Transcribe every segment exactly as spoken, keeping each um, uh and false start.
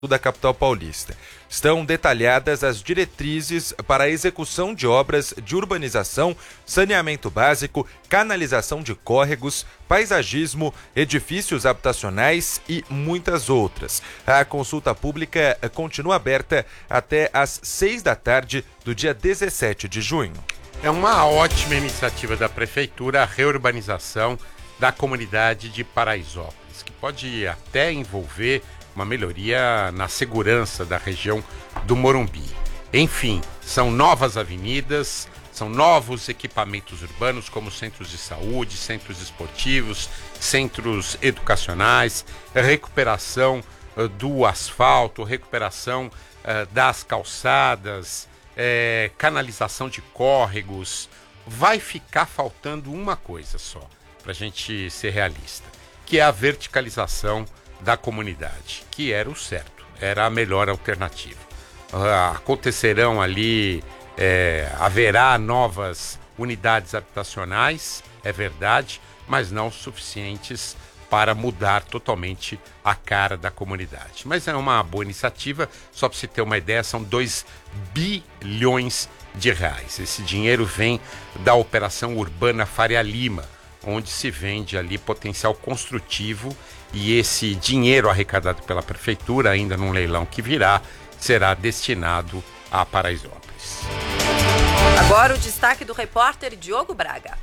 da capital paulista. Estão detalhadas as diretrizes para a execução de obras de urbanização, saneamento básico, canalização de córregos, paisagismo, edifícios habitacionais e muitas outras. A consulta pública continua aberta até às seis da tarde do dia dezessete de junho. É uma ótima iniciativa da Prefeitura a reurbanização da comunidade de Paraisópolis, que pode até envolver uma melhoria na segurança da região do Morumbi. Enfim, são novas avenidas, são novos equipamentos urbanos como centros de saúde, centros esportivos, centros educacionais, recuperação uh, do asfalto, recuperação uh, das calçadas, uh, canalização de córregos. Vai ficar faltando uma coisa só, para a gente ser realista, que é a verticalização da comunidade, que era o certo, era a melhor alternativa. Uh, acontecerão ali, é, haverá novas unidades habitacionais, é verdade, mas não suficientes para mudar totalmente a cara da comunidade. Mas é uma boa iniciativa, só para você ter uma ideia, são dois bilhões de reais. Esse dinheiro vem da Operação Urbana Faria Lima, onde se vende ali potencial construtivo, e esse dinheiro arrecadado pela Prefeitura, ainda num leilão que virá, será destinado a Paraisópolis. Agora o destaque do repórter Diogo Braga.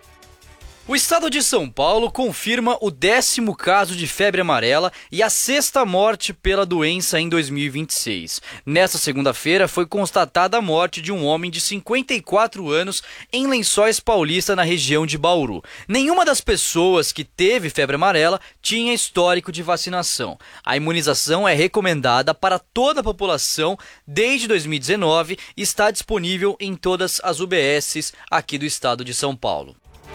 O estado de São Paulo confirma o décimo caso de febre amarela e a sexta morte pela doença em dois mil e vinte e seis. Nesta segunda-feira foi constatada a morte de um homem de cinquenta e quatro anos em Lençóis Paulista, na região de Bauru. Nenhuma das pessoas que teve febre amarela tinha histórico de vacinação. A imunização é recomendada para toda a população desde dois mil e dezenove e está disponível em todas as U B Ss aqui do estado de São Paulo.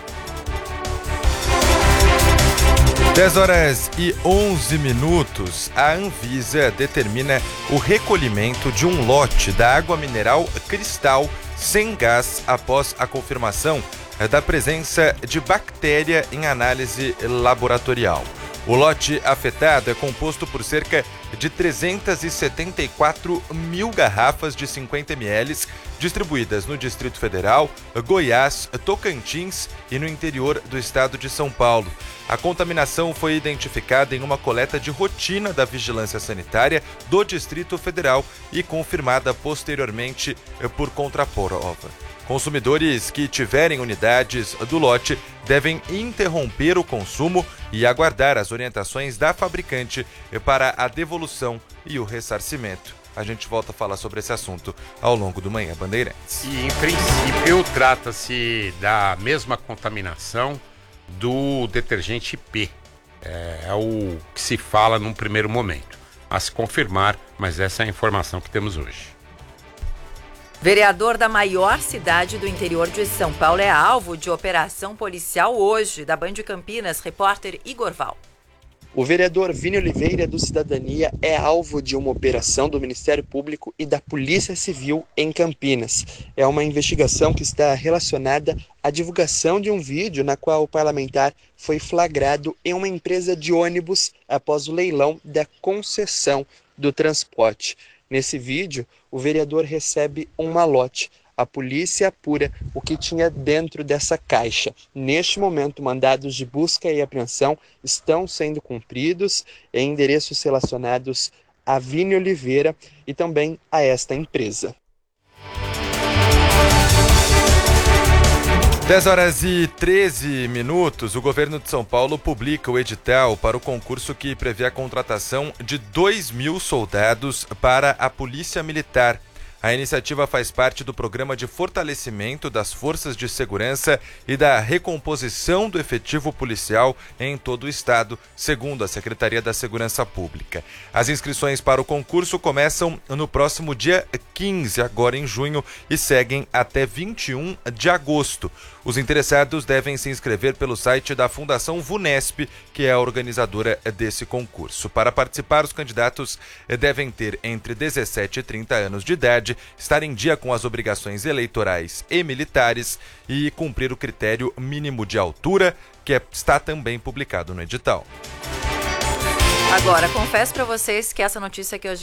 dez horas e onze minutos, a Anvisa determina o recolhimento de um lote da água mineral Cristal sem gás após a confirmação da presença de bactéria em análise laboratorial. O lote afetado é composto por cerca de trezentas e setenta e quatro mil garrafas de cinquenta mililitros, distribuídas no Distrito Federal, Goiás, Tocantins e no interior do estado de São Paulo. A contaminação foi identificada em uma coleta de rotina da Vigilância Sanitária do Distrito Federal e confirmada posteriormente por contraprova. Consumidores que tiverem unidades do lote devem interromper o consumo e aguardar as orientações da fabricante para a devolução e o ressarcimento. A gente volta a falar sobre esse assunto ao longo do Manhã Bandeirantes. E, em princípio, trata-se da mesma contaminação do detergente P. É, é o que se fala num primeiro momento. A se confirmar, mas essa é a informação que temos hoje. Vereador da maior cidade do interior de São Paulo é alvo de operação policial hoje, da Band Campinas, repórter Igor Val. O vereador Vini Oliveira, do Cidadania, é alvo de uma operação do Ministério Público e da Polícia Civil em Campinas. É uma investigação que está relacionada à divulgação de um vídeo na qual o parlamentar foi flagrado em uma empresa de ônibus após o leilão da concessão do transporte. Nesse vídeo, o vereador recebe um malote. A polícia apura o que tinha dentro dessa caixa. Neste momento, mandados de busca e apreensão estão sendo cumpridos em endereços relacionados a Vini Oliveira e também a esta empresa. dez horas e treze minutos, o governo de São Paulo publica o edital para o concurso que prevê a contratação de dois mil soldados para a Polícia Militar. A iniciativa faz parte do programa de fortalecimento das forças de segurança e da recomposição do efetivo policial em todo o estado, segundo a Secretaria da Segurança Pública. As inscrições para o concurso começam no próximo dia quinze, agora em junho, e seguem até vinte e um de agosto. Os interessados devem se inscrever pelo site da Fundação VUNESP, que é a organizadora desse concurso. Para participar, os candidatos devem ter entre dezessete e trinta anos de idade, estar em dia com as obrigações eleitorais e militares e cumprir o critério mínimo de altura, que está também publicado no edital. Agora, confesso para vocês que essa notícia que eu